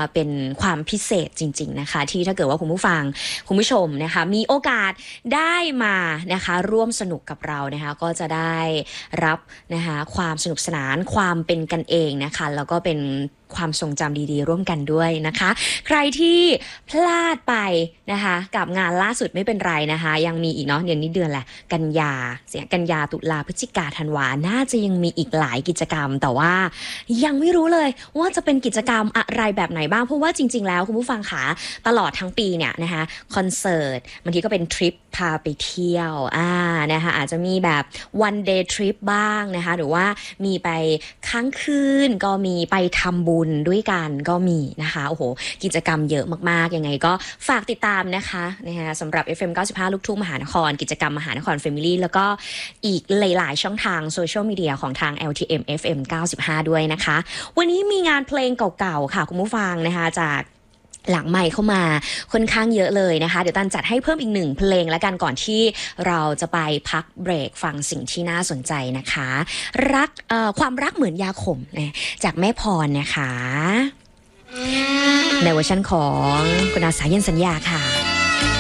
เป็นความพิเศษจริงๆนะคะที่ถ้าเกิดว่าคุณผู้ฟังคุณผู้ชมนะคะมีโอกาสได้มานะคะร่วมสนุกกับเรานะคะก็จะได้รับนะคะความสนุกสนานความเป็นกันเองนะคะแล้วก็เป็นความทรงจำดีๆร่วมกันด้วยนะคะใครที่พลาดไปนะคะกับงานล่าสุดไม่เป็นไรนะคะยังมีอีกเนาะเดือนนี้เดือนแหละกันยาตุลาพฤศจิกาธันวาน่าจะยังมีอีกหลายกิจกรรมแต่ว่ายังไม่รู้เลยว่าจะเป็นกิจกรรมอะไรแบบไหนบ้างเพราะว่าจริงๆแล้วคุณผู้ฟังคะตลอดทั้งปีเนี่ยนะคะคอนเสิร์ตบางทีก็เป็นทริปพาไปเที่ยวนะคะอาจจะมีแบบ one day trip บ้างนะคะหรือว่ามีไปค้างคืนก็มีไปทำบุญด้วยกันก็มีนะคะโอ้โหกิจกรรมเยอะมากๆยังไงก็ฝากติดตามนะคะสำหรับ FM 95ลูกทุ่งมหานครกิจกรรมมหานคร Family แล้วก็อีกหลายๆช่องทางโซเชียลมีเดียของทาง LTM FM 95ด้วยนะคะวันนี้มีงานเพลงเก่าๆค่ะคุณผู้ฟังนะคะจากหลังไมค์เข้ามาค่อนข้างเยอะเลยนะคะเดี๋ยวตันจัดให้เพิ่มอีก1เพลงแล้วกันก่อนที่เราจะไปพักเบรกฟังสิ่งที่น่าสนใจนะคะความรักเหมือนยาขมนะจากแม่พรนะคะในเวอร์ชันของคุณอาสาเย็นสัญญาค่ะ